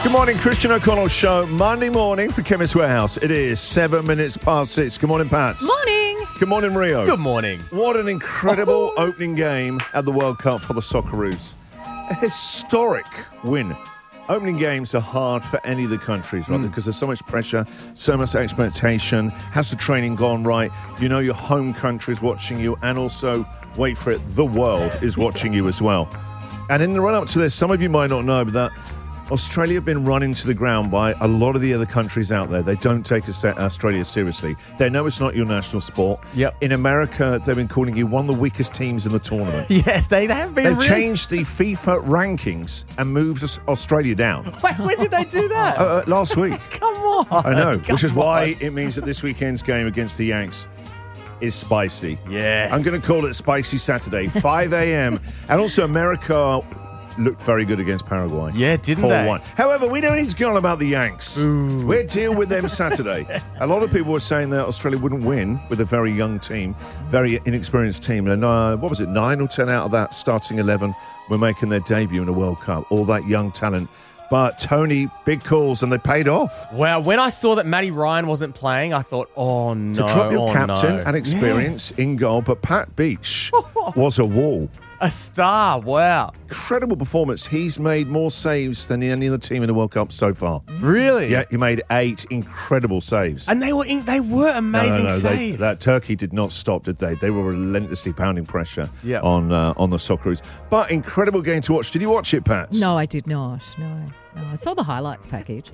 Good morning, Christian O'Connell Show, Monday morning for Chemist Warehouse. It is 7 minutes past 6. Good morning, Pat. Morning. Good morning, Rio. Good morning. What an incredible opening game at the World Cup for the Socceroos. A historic win. Opening games are hard for any of the countries, right? Because there's so much pressure, so much expectation. Has the training gone right? You know your home country's watching you, and also, wait for it, the world is watching you as well. And in the run-up to this, some of you might not know, but that Australia have been run into the ground by a lot of the other countries out there. They don't take Australia seriously. They know it's not your national sport. Yep. In America, they've been calling you one of the weakest teams in the tournament. Yes, they have been. They've changed the FIFA rankings and moved Australia down. Wait, when did they do that? Last week. Come on. I know, which is Come on. why it means that this weekend's game against the Yanks is spicy. Yes. I'm going to call it Spicy Saturday, 5 a.m. And also America looked very good against Paraguay. Yeah, didn't they? 4-1. However, we don't need to go on about the Yanks. We'll deal with them Saturday. A lot of people were saying that Australia wouldn't win with a very young team, very inexperienced team. And what was it, 9 or 10 out of that starting 11 were making their debut in a World Cup. All that young talent. But Tony, big calls, and they paid off. Wow, when I saw that Matty Ryan wasn't playing, I thought, oh no, To drop your captain no. and experience in goal, but Pat Beach was a wall. A star, wow. Incredible performance. He's made more saves than any other team in the World Cup so far. Really? Yeah, he made 8 incredible saves. And they were amazing saves. That Turkey did not stop, did they? They were relentlessly pounding pressure Yeah. on the Socceroos. But incredible game to watch. Did you watch it, Pat? No, I did not. No. I saw the highlights package.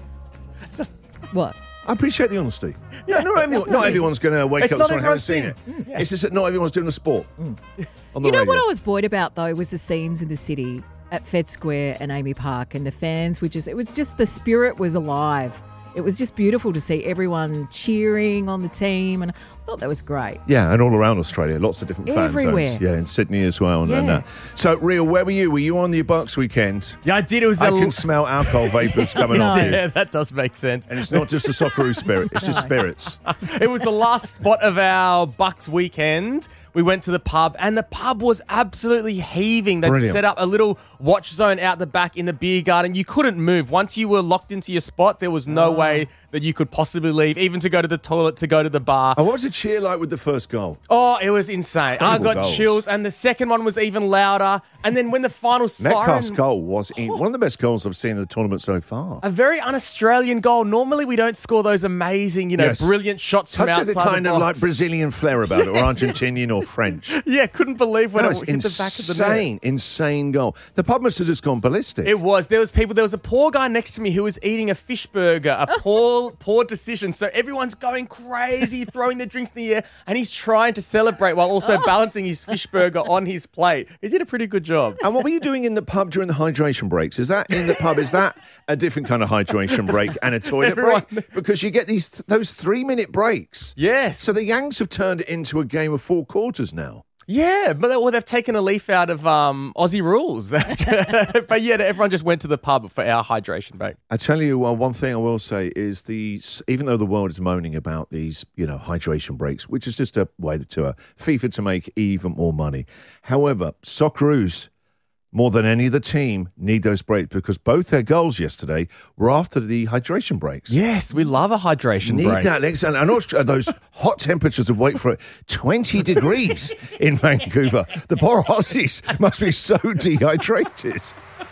What? I appreciate the honesty. Yeah, not everyone's going to wake It's up not and haven't everyone's seen it. thing. It's just that not everyone's doing the sport on the You know radio. what I was buoyed about, though, was the scenes in the city at Fed Square and Amy Park, and the fans it was just the spirit was alive. It was just beautiful to see everyone cheering on the team, and I thought that was great. Yeah, and all around Australia, lots of different fan Everywhere. zones. Yeah, in Sydney as well. And Yeah. So, Rio, where were you? Were you on the Bucks weekend? Yeah, I did. It was I can smell alcohol vapours coming off you. Yeah, that does make sense. And it's not just a Socceroo spirit, it's just No. spirits. It was the last spot of our Bucks weekend. We went to the pub, and the pub was absolutely heaving. They'd Brilliant. set up a little watch zone out the back in the beer garden. You couldn't move. Once you were locked into your spot, there was no way that you could possibly leave, even to go to the toilet, to go to the bar. And what was the cheer like with the first goal? Oh, it was insane. I Incredible got goals. chills, and the second one was even louder. And then when the final Metcalf's siren... goal was one of the best goals I've seen in the tournament so far. A very un-Australian goal. Normally, we don't score those amazing, Yes. brilliant shots from Touch outside of the kind the of box. like Brazilian flair about it, or Argentinian or French. Yeah, couldn't believe when No, it it's hit the back of the net. insane goal. The pub must have just gone ballistic. It was. There was people. There was a poor guy next to me who was eating a fish burger. A poor decision. So everyone's going crazy, throwing their drinks in the air, and he's trying to celebrate while also balancing his fish burger on his plate. He did a pretty good job. And what were you doing in the pub during the hydration breaks? Is that in the pub? Is that a different kind of hydration break and a toilet Everyone- break? Because you get those 3-minute breaks. Yes. So the Yanks have turned it into a game of 4 quarters now. Yeah, but they've taken a leaf out of Aussie rules. But yeah, everyone just went to the pub for our hydration break. I tell you, one thing I will say is even though the world is moaning about these, hydration breaks, which is just a way to FIFA to make even more money. However, Socceroos, more than any other team, need those breaks because both their goals yesterday were after the hydration breaks. Yes, we love a hydration Need break. that next, and those hot temperatures of wait for it, 20 degrees in Vancouver. The poor Aussies must be so dehydrated.